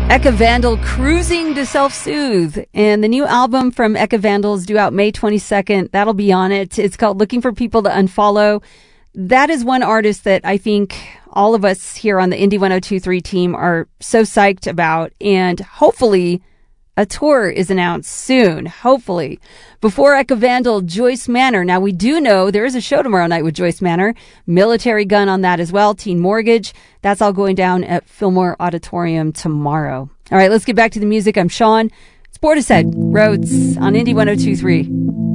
Eka Vandal, Cruising to Self-Soothe. And the new album from Eka Vandal is due out May 22nd. That'll be on it. It's called Looking for People to Unfollow. That is one artist that I think all of us here on the Indie 102.3 team are so psyched about. And hopefully a tour is announced soon. Hopefully. Before Eka Vandal, Joyce Manor. Now, we do know there is a show tomorrow night with Joyce Manor. Military Gun on that as well. Teen Mortgage. That's all going down at Fillmore Auditorium tomorrow. All right, let's get back to the music. I'm Sean. It's Portishead Roads on Indie 102.3.